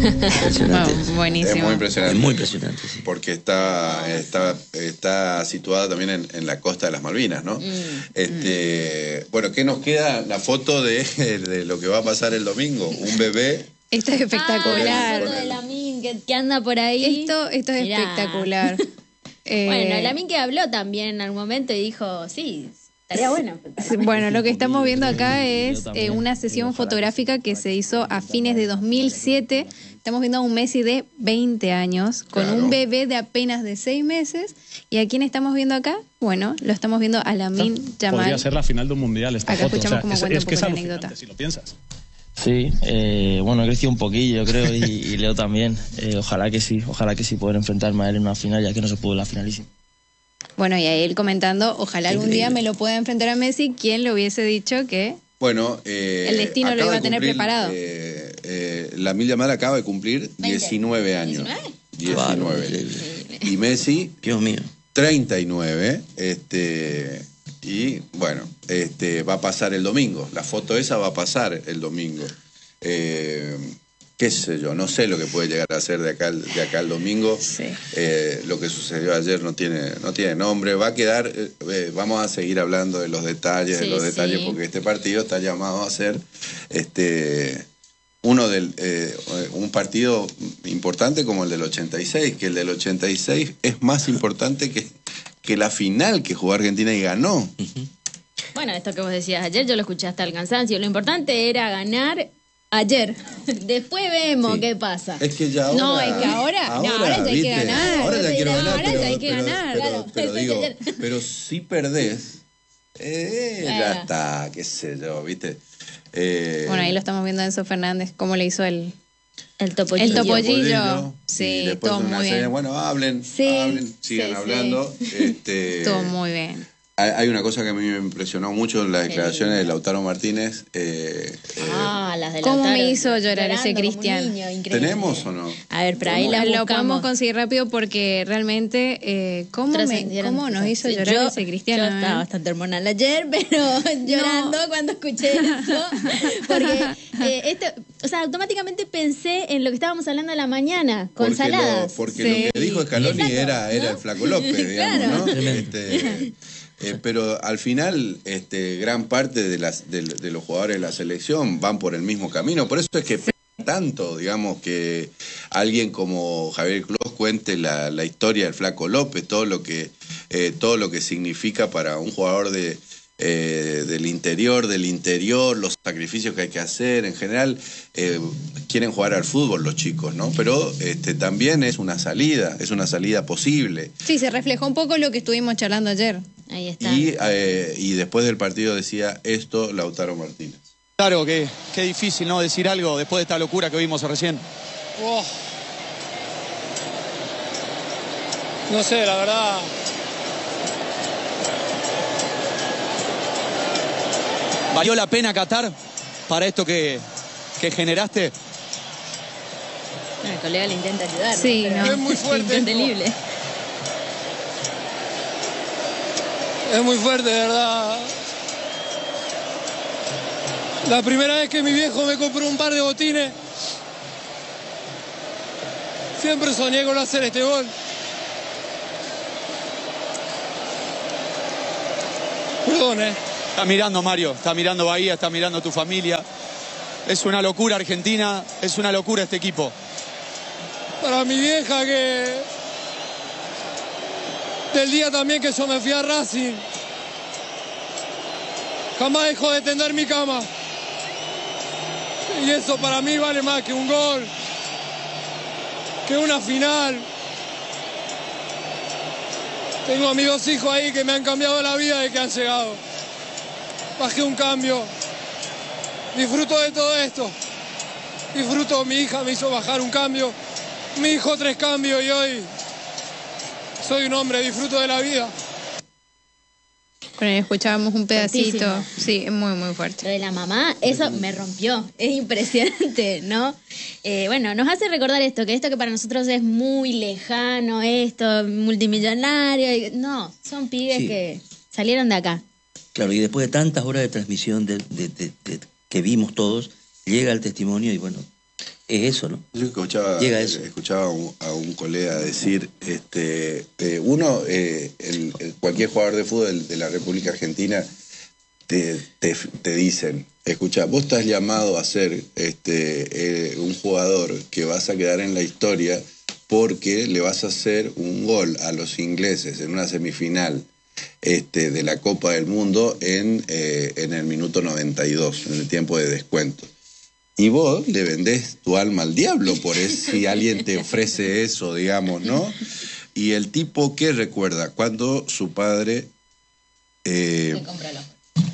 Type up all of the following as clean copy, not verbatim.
Impresionante. Buenísimo. Es muy impresionante. Es muy impresionante, sí. Porque está situada también en la costa de las Malvinas, ¿no? Bueno, ¿qué nos queda? La foto de lo que va a pasar el domingo. Un bebé. Esto es espectacular. La foto de Lamin que anda por ahí. Esto es Mirá. espectacular. Bueno, Lamin que habló también en algún momento y dijo, sí, estaría bueno. Bueno, lo que estamos viendo acá es una sesión fotográfica que se hizo a fines de 2007. Estamos viendo a un Messi de 20 años con un bebé de apenas de 6 meses. ¿Y a quién estamos viendo acá? Bueno, lo estamos viendo a Lamine Yamal. Podría ser la final de un mundial esta Acá foto. escuchamos cómo cuenta un que poco es la alucinante, anécdota. si lo piensas. Sí, bueno, he crecido un poquillo, yo creo, y Leo también. Ojalá que sí poder enfrentarme a él en una final, ya que no se pudo en la finalísima. Bueno, y ahí él comentando, ojalá algún día me lo pueda enfrentar a Messi. ¿Quién le hubiese dicho que Bueno, el destino lo iba a tener preparado? Lamine Yamal acaba de cumplir 19 años. 19. Y Messi, Dios mío. 39. Y bueno, va a pasar el domingo. La foto esa va a pasar el domingo. Qué sé yo, no sé lo que puede llegar a ser de acá al domingo. Sí. Lo que sucedió ayer no tiene nombre. Va a quedar, vamos a seguir hablando de los detalles, porque este partido está llamado a ser un partido importante como el del 86, que el del 86 es más importante que la final que jugó Argentina y ganó. Bueno, esto que vos decías ayer, yo lo escuché hasta el cansancio. Lo importante era ganar ayer. Después vemos qué pasa. Es que ya ahora... No, es que ahora ya hay que ganar. Ahora ya quiero ganar, ahora ya hay que ganar. pero digo, pero si perdés, ya está, qué sé yo, ¿viste? Bueno, ahí lo estamos viendo a Enzo Fernández, cómo le hizo el topollillo. El topollillo. Sí, todo muy bien. Bueno, hablen, sigan hablando. Todo muy bien. Hay una cosa que a mí me impresionó mucho en las declaraciones de Lautaro Martínez. Las de ¿Cómo Lautaro, me hizo llorar ese Cristian? ¿Tenemos o no? A ver, pero ahí lo podemos conseguir rápido porque realmente ¿cómo nos hizo llorar ese Cristian? Yo estaba bastante hormonal ayer, pero llorando cuando escuché eso. Porque automáticamente pensé en lo que estábamos hablando a la mañana con Saladas. Porque lo que dijo Scaloni era el Flaco López, digamos, ¿no? Pero al final gran parte de los jugadores de la selección van por el mismo camino. Por eso es que tanto, digamos, que alguien como Javier Clos cuente la historia del Flaco López, todo lo que significa para un jugador del interior, los sacrificios que hay que hacer. En general quieren jugar al fútbol los chicos, ¿no? Pero también es una salida posible. Sí, se reflejó un poco lo que estuvimos charlando ayer. Ahí está. Y después del partido decía esto Lautaro Martínez. Claro, qué difícil, ¿no? Decir algo después de esta locura que vimos recién. No sé, la verdad. ¿Valió la pena Qatar para esto que generaste? El colega le intenta ayudar. Sí, ¿no? Es muy fuerte. Indetenible. Es muy fuerte, de verdad. La primera vez que mi viejo me compró un par de botines, siempre soñé con hacer este gol. Perdón, Está mirando Mario, está mirando Bahía, está mirando tu familia. Es una locura Argentina, es una locura este equipo. Para mi vieja del día también que yo me fui a Racing, jamás dejó de tender mi cama. Y eso para mí vale más que un gol, que una final. Tengo a mis 2 hijos ahí que me han cambiado la vida desde que han llegado. Bajé un cambio. Disfruto de todo esto. Mi hija me hizo bajar un cambio. Mi hijo 3 cambios y hoy soy un hombre, disfruto de la vida. Con él escuchábamos un pedacito. Fuertísimo. Sí, es muy, muy fuerte. Lo de la mamá, eso me rompió. Es impresionante, ¿no? Bueno, nos hace recordar esto que para nosotros es muy lejano, esto, multimillonario. No, son pibes que salieron de acá. Claro, y después de tantas horas de transmisión que vimos todos, llega el testimonio y bueno, es eso, ¿no? Yo escuchaba a un colega decir, cualquier jugador de fútbol de la República Argentina te dicen, escucha, vos estás llamado a ser un jugador que vas a quedar en la historia porque le vas a hacer un gol a los ingleses en una semifinal de la Copa del Mundo en el minuto 92, en el tiempo de descuento. Y vos le vendés tu alma al diablo por eso, si alguien te ofrece eso, digamos, ¿no? Y el tipo, ¿qué recuerda? Cuando su padre... Se compró el ojo.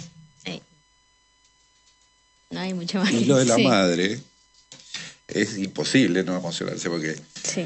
No hay mucho más. Y lo de la madre es imposible no emocionarse porque... Sí.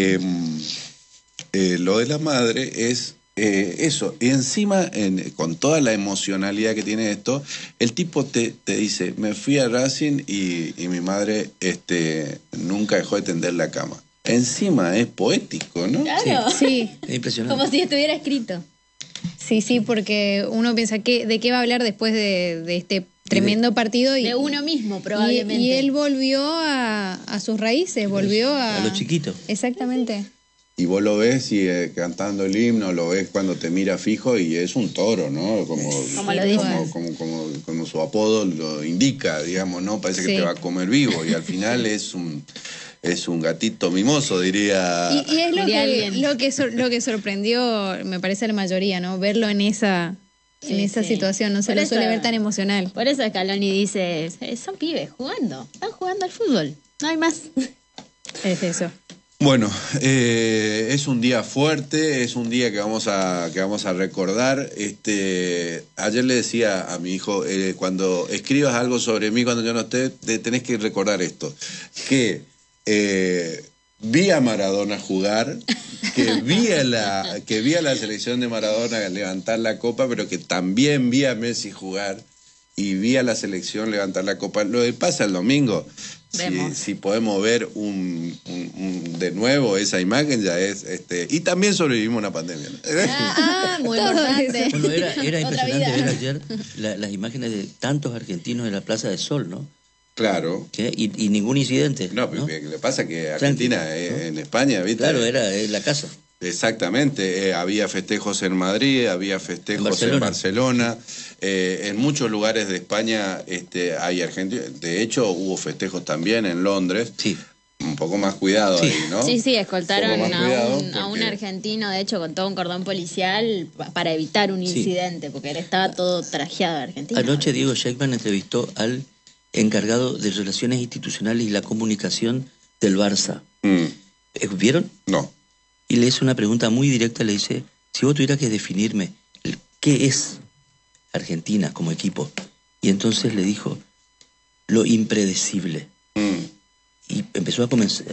Lo de la madre es eso. Y encima, con toda la emocionalidad que tiene esto, el tipo te dice, me fui a Racing y mi madre nunca dejó de tender la cama. Encima es poético, ¿no? Claro. Sí. Es impresionante. Como si estuviera escrito. Sí, porque uno piensa, ¿de qué va a hablar después de este tremendo partido? De uno mismo, probablemente. Y él volvió a sus raíces, volvió a lo chiquito. Exactamente. Y vos lo ves y cantando el himno, lo ves cuando te mira fijo y es un toro, ¿no? Como lo dice. Como su apodo lo indica, digamos, ¿no? Parece que te va a comer vivo y al final es un gatito mimoso, diría. Y es lo que sorprendió, me parece, a la mayoría, ¿no? Verlo en esa situación, no se lo suele ver tan emocional. Por eso Scaloni dice, son pibes están jugando al fútbol, no hay más. Es eso. Bueno, es un día fuerte, es un día que vamos a recordar. Ayer le decía a mi hijo, cuando escribas algo sobre mí cuando yo no esté, tenés que recordar esto, que vi a Maradona jugar, que vi a la selección de Maradona levantar la copa, pero que también vi a Messi jugar y vi a la selección levantar la copa. Lo que pasa el domingo, si podemos ver de nuevo esa imagen, ya es y también sobrevivimos una pandemia, ¿no? Muy importante. Bueno, era impresionante ver ayer las imágenes de tantos argentinos en la Plaza de Sol, ¿no? Claro. Y ningún incidente. No, pero ¿qué le pasa? Que Argentina, ¿no? En España, ¿viste? Claro, era la casa. Exactamente, había festejos en Madrid, había festejos en Barcelona, en muchos lugares de España hay argentinos, de hecho hubo festejos también en Londres, sí. Un poco más cuidado ahí, ¿no? Sí, escoltaron a un argentino, de hecho, con todo un cordón policial para evitar un incidente, porque él estaba todo trajeado de Argentina. Anoche Diego Scheckman entrevistó al encargado de Relaciones Institucionales y la Comunicación del Barça. ¿Vieron? No. Y le hizo una pregunta muy directa, le dice, si vos tuvieras que definirme qué es Argentina como equipo, y entonces le dijo, lo impredecible. Y empezó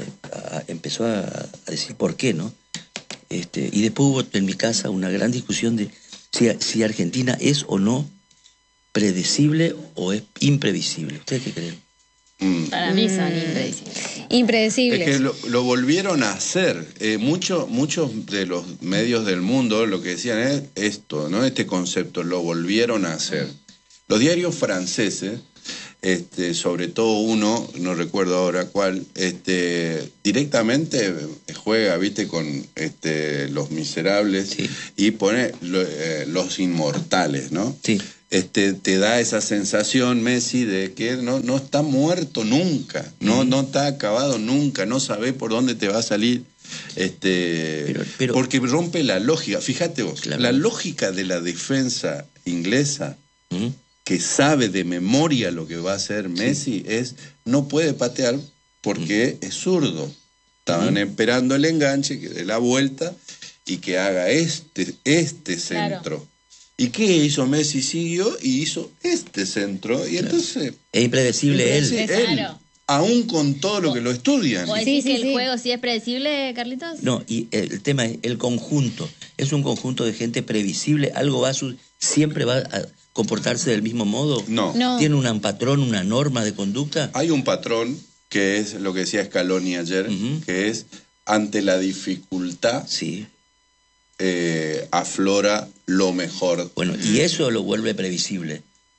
a decir por qué, ¿no? Y después hubo en mi casa una gran discusión de si Argentina es o no predecible o es imprevisible. ¿Ustedes qué creen? Para mí son impredecibles. Es que lo volvieron a hacer. Muchos de los medios del mundo lo que decían es esto, ¿no? Este concepto lo volvieron a hacer. Los diarios franceses, sobre todo uno, no recuerdo ahora cuál, directamente juega, viste, con Los Miserables, sí. Y pone Los Inmortales, ¿no? Sí. Te da esa sensación, Messi, de que no está muerto nunca, no está acabado nunca, no sabe por dónde te va a salir, pero porque rompe la lógica. Fíjate vos, claro. La lógica de la defensa inglesa, que sabe de memoria lo que va a hacer Messi, es no puede patear porque es zurdo. Estaban esperando el enganche, que dé la vuelta y que haga este centro. Claro. ¿Y qué hizo Messi? Siguió y hizo este centro. Y entonces... Es impredecible él. Claro. Aún con todo lo que lo estudian. ¿Vos decís que el juego sí es predecible, Carlitos? No, y el tema es el conjunto. Es un conjunto de gente previsible. Algo siempre va a comportarse del mismo modo. No. ¿Tiene un patrón, una norma de conducta? Hay un patrón que es lo que decía Scaloni ayer, que es ante la dificultad... Sí. Aflora lo mejor. Bueno, y eso lo vuelve previsible.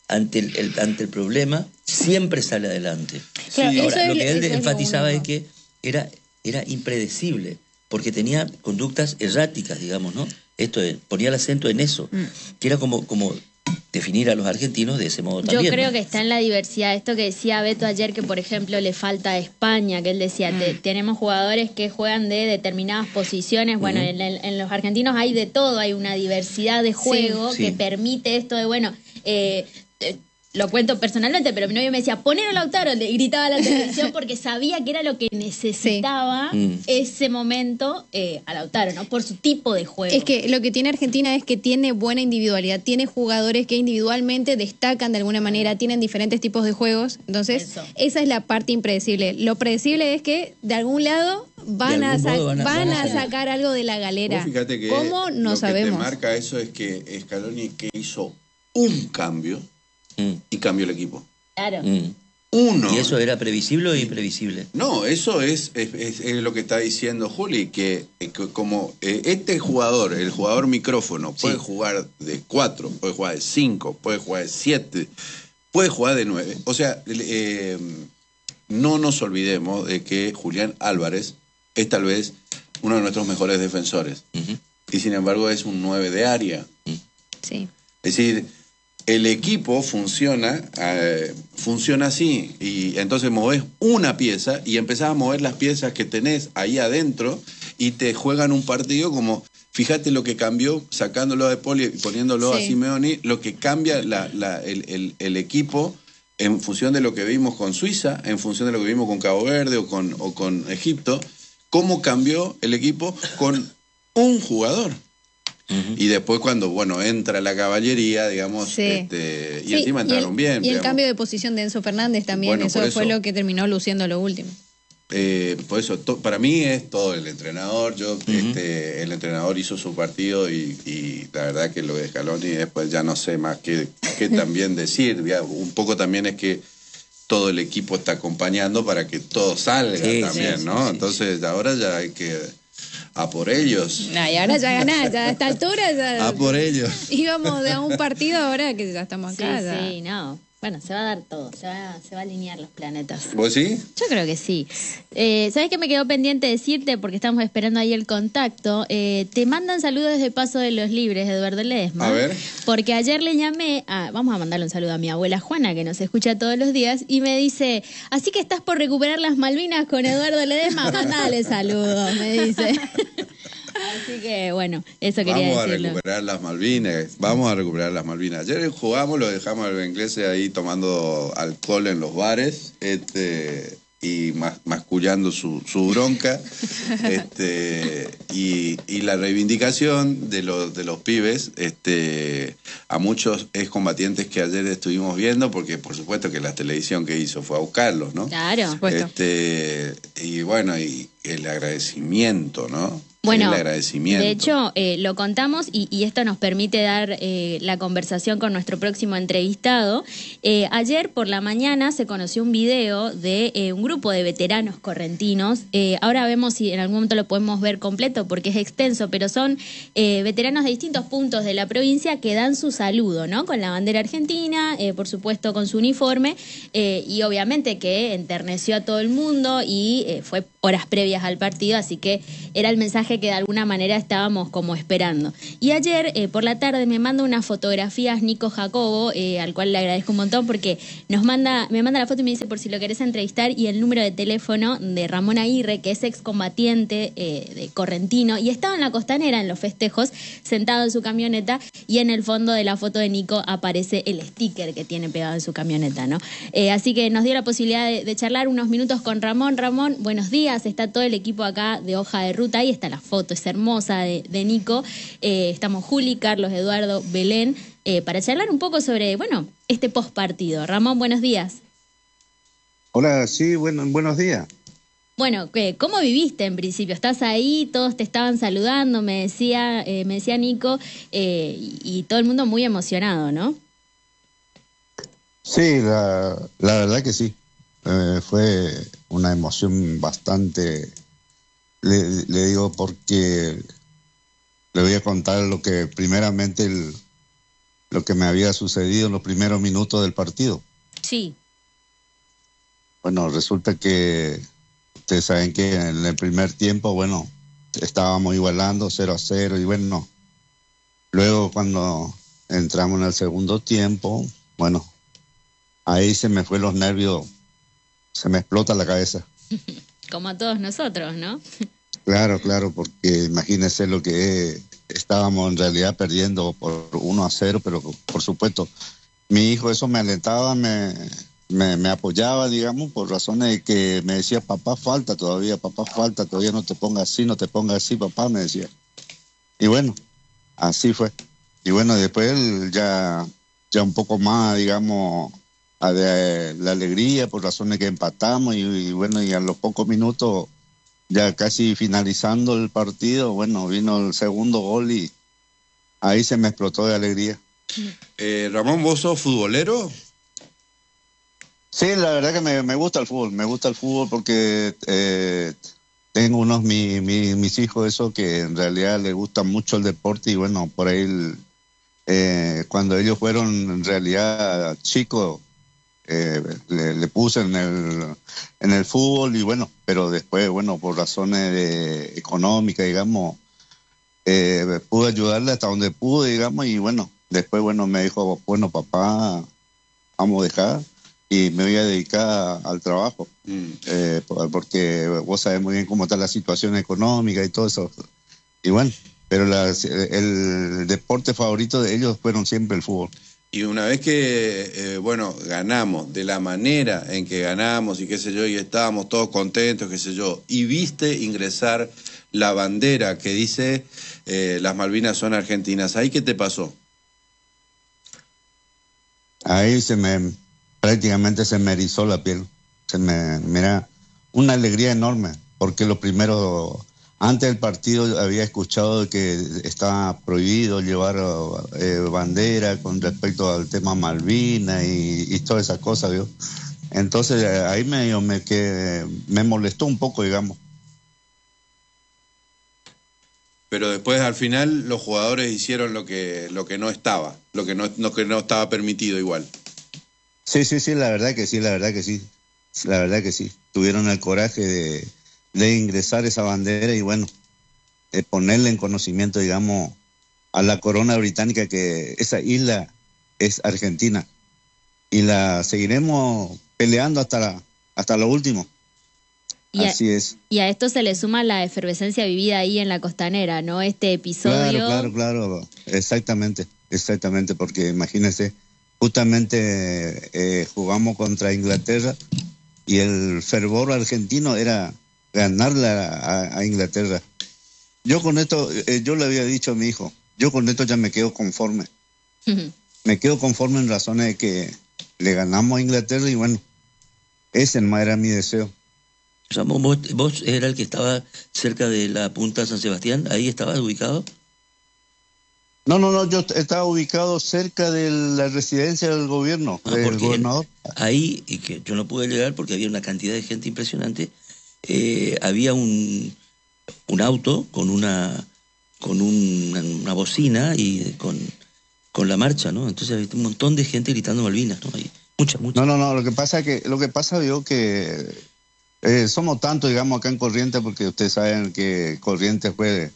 ante el problema, siempre sale adelante. Claro, ahora, lo que él eso enfatizaba es es que era impredecible, porque tenía conductas erráticas, digamos, ¿no? Esto ponía el acento en eso, que era como definir a los argentinos de ese modo también. Yo creo ¿no? que está en la diversidad. Esto que decía Beto ayer, que por ejemplo le falta a España, que él decía, tenemos jugadores que juegan de determinadas posiciones. Bueno, en los argentinos hay de todo, hay una diversidad de juego que permite esto de, bueno, lo cuento personalmente, pero mi novio me decía, poner a Lautaro, le gritaba a la televisión porque sabía que era lo que necesitaba ese momento a Lautaro, ¿no? Por su tipo de juego. Es que lo que tiene Argentina es que tiene buena individualidad, tiene jugadores que individualmente destacan de alguna manera, tienen diferentes tipos de juegos, entonces esa es la parte impredecible. Lo predecible es que de algún lado van a sacar algo de la galera. Fíjate que ¿cómo? No sabemos. Lo que te marca eso es que Scaloni que hizo un cambio y cambió el equipo. Claro. Uno. ¿Y eso era previsible o imprevisible? No, eso es lo que está diciendo Juli, que como este jugador, el jugador micrófono, puede jugar de 4, puede jugar de 5, puede jugar de 7, puede jugar de 9. O sea, no nos olvidemos de que Julián Álvarez es tal vez uno de nuestros mejores defensores. Y sin embargo es un 9 de área. Sí. Es decir, el equipo funciona así, y entonces movés una pieza y empezás a mover las piezas que tenés ahí adentro y te juegan un partido como, fíjate lo que cambió sacándolo de Poli y poniéndolo a Simeone, lo que cambia el equipo en función de lo que vimos con Suiza, en función de lo que vimos con Cabo Verde o con Egipto, cómo cambió el equipo con un jugador. Y después cuando, entra la caballería, digamos, y encima entraron bien. Y el cambio de posición de Enzo Fernández también, eso fue lo que terminó luciendo lo último. Por eso, para mí es todo el entrenador. El entrenador hizo su partido y la verdad que lo de Scaloni después ya no sé más qué también decir. Un poco también es que todo el equipo está acompañando para que todo salga también, ¿no? Entonces ahora ya hay que... a por ellos. Y ahora ya ganás, ya a esta altura ya... A por ellos. Íbamos de a un partido, ahora que ya estamos acá. Sí, no. Bueno, se va a dar todo, se va a alinear los planetas. ¿Vos sí? Yo creo que sí. ¿Sabés qué me quedó pendiente decirte? Porque estamos esperando ahí el contacto. Te mandan saludos desde Paso de los Libres, Eduardo Ledesma. A ver. Porque ayer le llamé vamos a mandarle un saludo a mi abuela Juana, que nos escucha todos los días, y me dice, así que estás por recuperar las Malvinas con Eduardo Ledesma, mandale saludos, me dice. Así que, bueno, eso quería decirlo. Vamos a recuperar las Malvinas. Ayer jugamos, lo dejamos al inglés ahí tomando alcohol en los bares, y mascullando su bronca, y la reivindicación de los pibes, a muchos excombatientes que ayer estuvimos viendo, porque por supuesto que la televisión que hizo fue a buscarlos, ¿no? Claro. Y bueno, y el agradecimiento, ¿no? Bueno, el agradecimiento. De hecho, lo contamos y esto nos permite dar la conversación con nuestro próximo entrevistado. Ayer por la mañana se conoció un video de un grupo de veteranos correntinos. Ahora vemos si en algún momento lo podemos ver completo porque es extenso, pero son veteranos de distintos puntos de la provincia que dan su saludo, ¿no? Con la bandera argentina, por supuesto con su uniforme, y obviamente que enterneció a todo el mundo y fue horas previas al partido, así que era el mensaje que de alguna manera estábamos como esperando. Y ayer por la tarde me manda unas fotografías Nico Jacobo, al cual le agradezco un montón porque me manda la foto y me dice por si lo querés entrevistar, y el número de teléfono de Ramón Aguirre, que es excombatiente de correntino, y estaba en la Costanera en los festejos, sentado en su camioneta, y en el fondo de la foto de Nico aparece el sticker que tiene pegado en su camioneta, ¿no? Así que nos dio la posibilidad de charlar unos minutos con Ramón. Ramón, buenos días, está todo el equipo acá de Hoja de Ruta, ahí está la foto, es hermosa de Nico. Estamos Juli, Carlos, Eduardo, Belén, para charlar un poco sobre, este postpartido. Ramón, buenos días. Hola, sí, buenos días. Bueno, ¿cómo viviste en principio? ¿Estás ahí? Todos te estaban saludando, me decía Nico, y todo el mundo muy emocionado, ¿no? Sí, la verdad que sí. Fue una emoción bastante... Le digo porque le voy a contar lo que primeramente lo que me había sucedido en los primeros minutos del partido. Sí. Bueno, resulta que ustedes saben que en el primer tiempo, bueno, estábamos igualando 0-0 y bueno, luego cuando entramos en el segundo tiempo, bueno, ahí se me fue los nervios, se me explota la cabeza. Como a todos nosotros, ¿no? Claro, porque imagínense lo que estábamos en realidad perdiendo por 1-0, pero por supuesto, mi hijo eso me alentaba, me apoyaba, digamos, por razones de que me decía, papá, falta todavía, no te pongas así, papá, me decía. Y bueno, así fue. Y bueno, después ya un poco más, digamos, de la alegría por razones que empatamos y bueno, y a los pocos minutos, ya casi finalizando el partido, bueno, vino el segundo gol y ahí se me explotó de alegría. Ramón, ¿vos sos futbolero? Sí, la verdad que me gusta el fútbol porque tengo mis hijos eso que en realidad les gusta mucho el deporte y bueno, por ahí cuando ellos fueron en realidad chicos, le puse en el fútbol y bueno, pero después, bueno, por razones económicas, digamos, pude ayudarle hasta donde pude, digamos, y bueno, después, bueno, me dijo, bueno, papá, vamos a dejar y me voy a dedicar al trabajo, porque vos sabés muy bien cómo está la situación económica y todo eso, y bueno, pero el deporte favorito de ellos fueron siempre el fútbol. Y una vez que, bueno, ganamos de la manera en que ganamos y qué sé yo, y estábamos todos contentos, qué sé yo, y viste ingresar la bandera que dice las Malvinas son argentinas, ¿ahí qué te pasó? Ahí prácticamente se me erizó la piel. Mira, una alegría enorme, porque lo primero, antes del partido había escuchado que estaba prohibido llevar bandera con respecto al tema Malvinas y todas esas cosas, ¿vio? Entonces ahí me molestó un poco, digamos. Pero después al final los jugadores hicieron lo que no estaba, lo que no estaba permitido igual. Sí, la verdad que sí. Tuvieron el coraje de ingresar esa bandera y bueno, ponerle en conocimiento, digamos, a la corona británica que esa isla es Argentina y la seguiremos peleando hasta lo último. Así es. Y a esto se le suma la efervescencia vivida ahí en la Costanera, ¿no? Este episodio. Claro. Exactamente, porque imagínense, justamente jugamos contra Inglaterra y el fervor argentino era ganarle a Inglaterra. Yo con esto, yo le había dicho a mi hijo, yo con esto ya me quedo conforme. Me quedo conforme en razones de que le ganamos a Inglaterra y bueno, ese más era mi deseo. Ramón, ¿vos era el que estaba cerca de la punta de San Sebastián? ¿Ahí estabas ubicado? No, yo estaba ubicado cerca de la residencia del gobierno, del gobernador. Ahí, y que yo no pude llegar porque había una cantidad de gente impresionante, había un auto con una bocina y con la marcha, ¿no? Entonces había un montón de gente gritando Malvinas, ¿no? Hay mucha. No, lo que pasa vio que somos tantos, digamos, acá en Corrientes, porque ustedes saben que Corrientes fue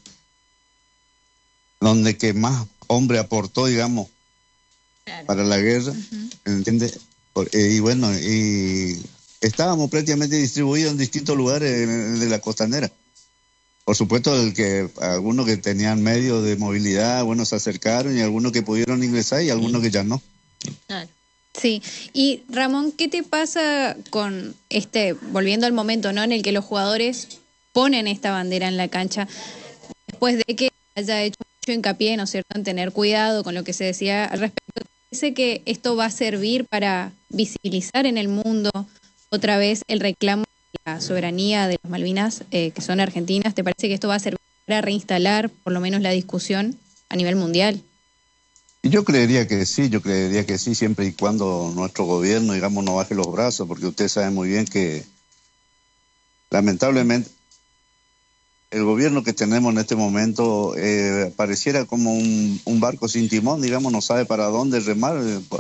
donde que más hombre aportó, digamos, claro, para la guerra, ¿entiendes? Y bueno, y estábamos prácticamente distribuidos en distintos lugares de la Costanera. Por supuesto, algunos que tenían medios de movilidad, bueno, se acercaron y algunos que pudieron ingresar y algunos que ya no. Claro. Sí, y Ramón, ¿qué te pasa con volviendo al momento, ¿no?, en el que los jugadores ponen esta bandera en la cancha, después de que haya hecho mucho hincapié, ¿no es cierto?, en tener cuidado con lo que se decía al respecto? ¿Parece que esto va a servir para visibilizar en el mundo otra vez el reclamo de la soberanía de las Malvinas, que son argentinas? ¿Te parece que esto va a servir para reinstalar por lo menos la discusión a nivel mundial? Yo creería que sí, siempre y cuando nuestro gobierno, digamos, no baje los brazos, porque ustedes saben muy bien que lamentablemente el gobierno que tenemos en este momento pareciera como un barco sin timón, digamos, no sabe para dónde remar.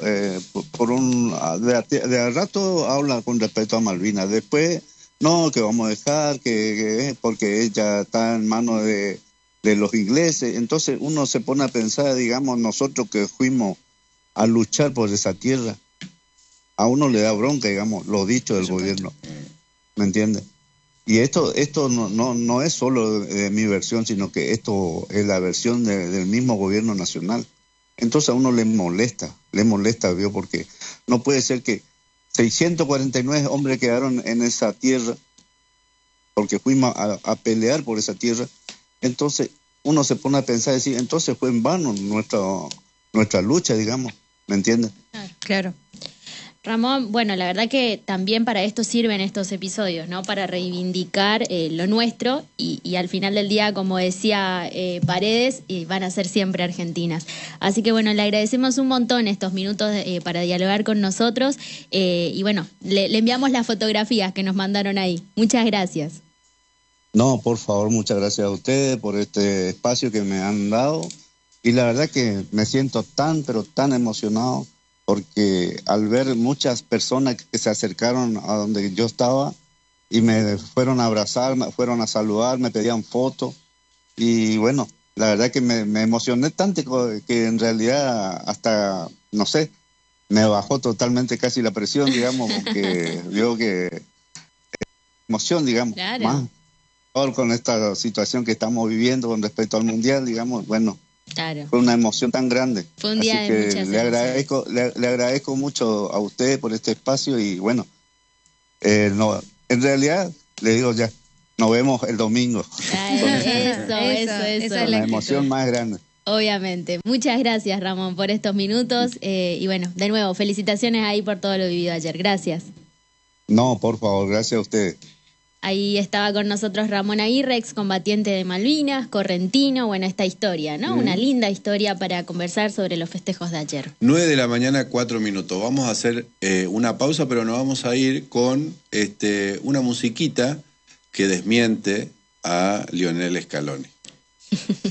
De a rato habla con respecto a Malvinas, después no, que vamos a dejar, porque ella está en manos de los ingleses. Entonces uno se pone a pensar, digamos, nosotros que fuimos a luchar por esa tierra, a uno le da bronca, digamos, lo dicho del gobierno, ¿me entiendes? Y esto no es solo de mi versión, sino que esto es la versión del mismo gobierno nacional. Entonces a uno le molesta, ¿vio? Porque no puede ser que 649 hombres quedaron en esa tierra, porque fuimos a pelear por esa tierra. Entonces uno se pone a pensar, decir, entonces fue en vano nuestra lucha, digamos, ¿me entiendes? Claro. Ramón, bueno, la verdad que también para esto sirven estos episodios, ¿no? Para reivindicar lo nuestro y al final del día, como decía Paredes, van a ser siempre argentinas. Así que bueno, le agradecemos un montón estos minutos para dialogar con nosotros y bueno, le enviamos las fotografías que nos mandaron ahí. Muchas gracias. No, por favor, muchas gracias a ustedes por este espacio que me han dado y la verdad que me siento pero tan emocionado, porque al ver muchas personas que se acercaron a donde yo estaba y me fueron a abrazar, me fueron a saludar, me pedían fotos y bueno, la verdad que me emocioné tanto que en realidad hasta, no sé, me bajó totalmente casi la presión, digamos, porque veo que emoción, digamos, claro, más con esta situación que estamos viviendo con respecto al Mundial, digamos, bueno. Claro. Fue una emoción tan grande. Fue un día así de que muchas le agradezco mucho a ustedes por este espacio y bueno, en realidad le digo ya, nos vemos el domingo. Eso es la emoción más grande. Obviamente. Muchas gracias, Ramón, por estos minutos y bueno, de nuevo, felicitaciones ahí por todo lo vivido ayer. Gracias. No, por favor, gracias a ustedes. Ahí estaba con nosotros Ramón Aguirre, excombatiente de Malvinas, correntino, bueno, esta historia, ¿no? Una linda historia para conversar sobre los festejos de ayer. 9:04 a.m. Vamos a hacer una pausa, pero nos vamos a ir con una musiquita que desmiente a Lionel Scaloni.